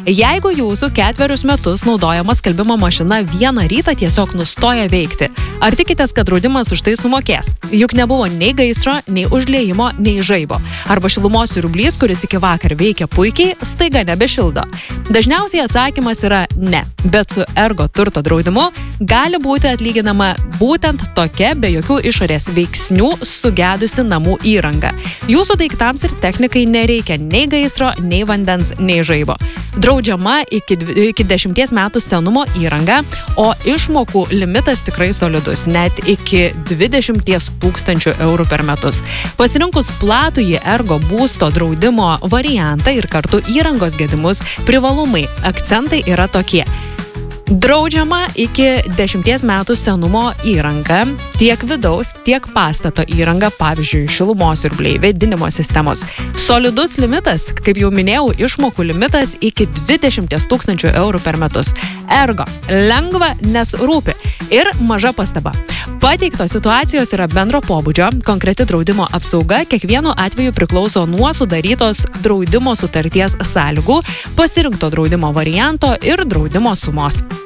Jeigu jūsų 4 metus naudojama skalbimo mašina vieną rytą tiesiog nustoja veikti, ar tikitės, kad draudimas už tai sumokės? Juk nebuvo nei gaisro, nei užliejimo, nei žaibo. Arba šilumos siurblys, kuris iki vakar veikia puikiai, staiga nebešildo. Dažniausiai atsakymas yra ne, bet su Ergo turto draudimu gali būti atlyginama būtent tokia be jokių išorės veiksnių sugedusi namų įranga. Jūsų daiktams ir technikai nereikia nei gaisro, nei vandens, nei žaibo. Draudžiama iki 10 metų senumo įranga, o išmokų limitas tikrai solidus, net iki 20 000 eurų per metus. Pasirinkus platųjį Ergo būsto draudimo variantą ir kartu įrangos gedimus, privalumai, akcentai yra tokie. Draudžiama iki 10 metų senumo įranga, tiek vidaus, tiek pastato įranga, pavyzdžiui, šilumos siurbliai, vėdinimo sistemos. Solidus limitas, kaip jau minėjau, išmokų limitas iki 20 000 eurų per metus. Ergo. Lengva, nes rūpi. Ir maža pastaba. Pateiktos situacijos yra bendro pobūdžio, konkreti draudimo apsauga kiekvienu atveju priklauso nuo sudarytos draudimo sutarties sąlygų, pasirinkto draudimo varianto ir draudimo sumos.